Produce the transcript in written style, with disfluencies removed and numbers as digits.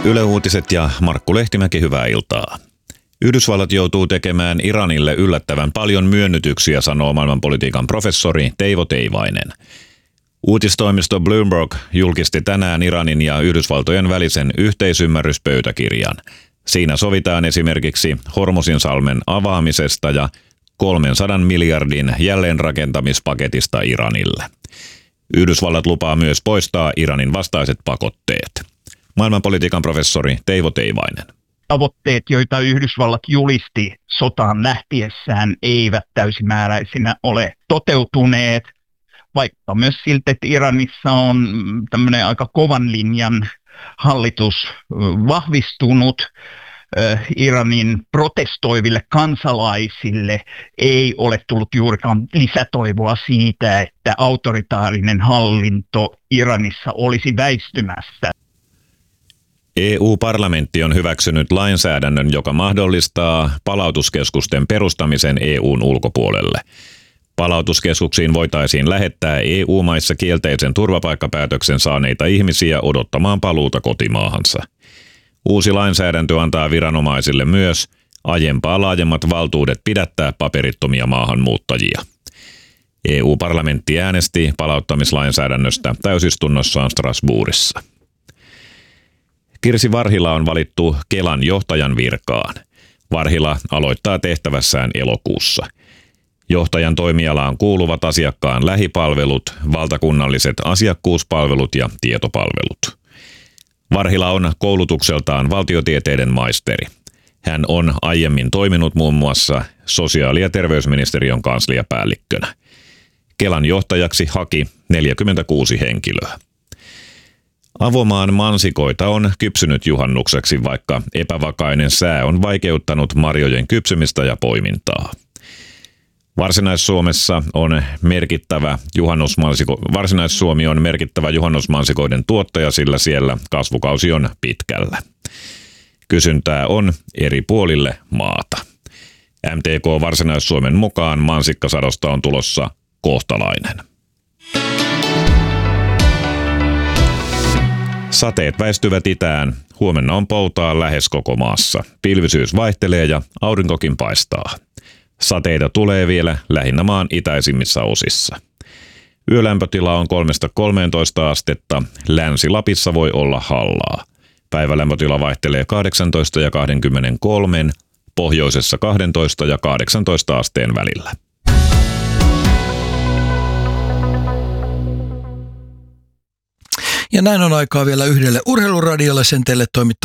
Yle Uutiset ja Markku Lehtimäki, hyvää iltaa. Yhdysvallat joutuu tekemään Iranille yllättävän paljon myönnytyksiä, sanoo maailmanpolitiikan professori Teivo Teivainen. Uutistoimisto Bloomberg julkisti tänään Iranin ja Yhdysvaltojen välisen yhteisymmärryspöytäkirjan. Siinä sovitaan esimerkiksi Hormuzinsalmen avaamisesta ja 300 miljardin jälleenrakentamispaketista Iranille. Yhdysvallat lupaa myös poistaa Iranin vastaiset pakotteet. Maailmanpolitiikan professori Teivo Teivainen. Tavoitteet, joita Yhdysvallat julisti sotaan lähtiessään, eivät täysimääräisinä ole toteutuneet, vaikka myös siltä, että Iranissa on tämmöinen aika kovan linjan hallitus vahvistunut. Iranin protestoiville kansalaisille ei ole tullut juurikaan lisätoivoa siitä, että autoritaarinen hallinto Iranissa olisi väistymässä. EU-parlamentti on hyväksynyt lainsäädännön, joka mahdollistaa palautuskeskusten perustamisen EUn ulkopuolelle. Palautuskeskuksiin voitaisiin lähettää EU-maissa kielteisen turvapaikkapäätöksen saaneita ihmisiä odottamaan paluuta kotimaahansa. Uusi lainsäädäntö antaa viranomaisille myös aiempaa laajemmat valtuudet pidättää paperittomia maahanmuuttajia. EU-parlamentti äänesti palauttamislainsäädännöstä täysistunnossaan Strasbourgissa. Kirsi Varhila on valittu Kelan johtajan virkaan. Varhila aloittaa tehtävässään elokuussa. Johtajan toimialaan kuuluvat asiakkaan lähipalvelut, valtakunnalliset asiakkuuspalvelut ja tietopalvelut. Varhila on koulutukseltaan valtiotieteiden maisteri. Hän on aiemmin toiminut muun muassa sosiaali- ja terveysministeriön kansliapäällikkönä. Kelan johtajaksi haki 46 henkilöä. Avomaan mansikoita on kypsynyt juhannukseksi, vaikka epävakainen sää on vaikeuttanut marjojen kypsymistä ja poimintaa. Varsinais-Suomi on merkittävä juhannusmansikoiden tuottaja, sillä siellä kasvukausi on pitkällä. Kysyntää on eri puolille maata. MTK Varsinais-Suomen mukaan mansikkasadosta on tulossa kohtalainen. Sateet väistyvät itään. Huomenna on poutaa lähes koko maassa. Pilvisyys vaihtelee ja aurinkokin paistaa. Sateita tulee vielä lähinnä maan itäisimmissä osissa. Yölämpötila on 3–13 astetta. Länsi-Lapissa voi olla hallaa. Päivälämpötila vaihtelee 18 ja 23, pohjoisessa 12 ja 18 asteen välillä. Ja näin on aikaa vielä yhdelle urheiluradiolle, sen teille toimittaa